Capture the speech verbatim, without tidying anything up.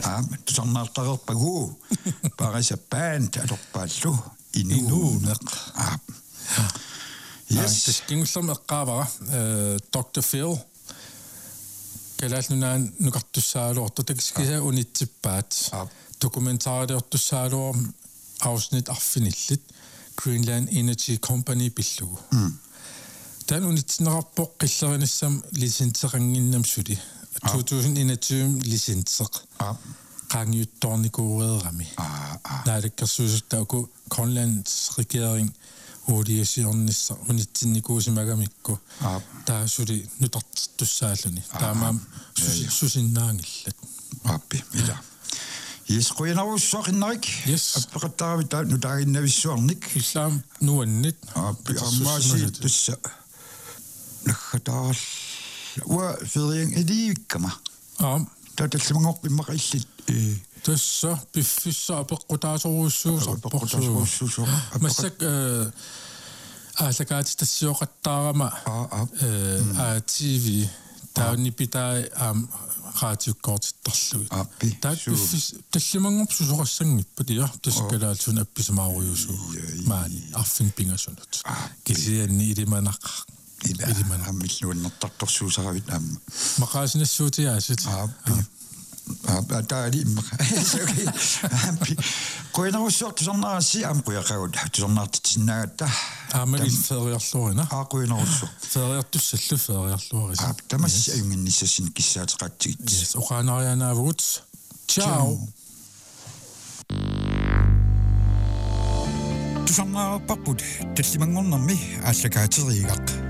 Ah, tusarnaartaqerpagu. Parisa band alorpaallu inu. Inuuneq. Ah. Yes. Tiskingullum eqqaavara doctor Phil. Kalaalnunaan nuqartussaaluortu takiskisa unitsippaat. Dokumentaariortussaaluor afsnit arfinillit Greenland Energy Company pillugu. Tan unitsinnerarpoq qillerinissam lisenseqanginnam suli. twenty enogtyve lisenseq. Qaangiuttornikuureerami. Naalakkersuusutaaku Grønlands regering uudisiornissa unitsinikuusimagamikku. Taa suli nutartussaaluni. Taamaam susinnaangillat. Appi, mitä? Yes, qoyanarussuaqinnarik. Yes. Appeqattaravi taa nu taaginnavissuarnik. Islam nuannit. Appi, ammaasi tussa. Nakataal. Ua feriang ediikkama. Aam. Tatallimangorpimaqillit. Tässä piffissa apeqqutaasoruussuus appeqqutaasoruussuus. Massak aasakaatistassiоqattaarama a T V taunni pitää am raatiukkoortittarluit. Appi. Taa piffis tallimangorpsusoqassangippat ja taskalaalsun appisamaaruusu. Maani arfin pingasunut. Kisianni ilimanaq. Ilimanaq ammilluannertartorsuusaravit aamma. Maqaasinassuutiaasit. Appi. Ah, taali imma. Okei. Appi. Qoyanarussuartusarnaassi aam quyaqagut tusarnaartitsinnaagatta. Aamali feriarluarina. Ah, qoyanarussu. Feriartussallu feriarluaris. Ah, tamassi ayunginnissassin kissaateqaatsigit. Yes, oqaanarianaavugut. Ciao. Tusarnaarparput tallimangornermi ааллакаатеригaq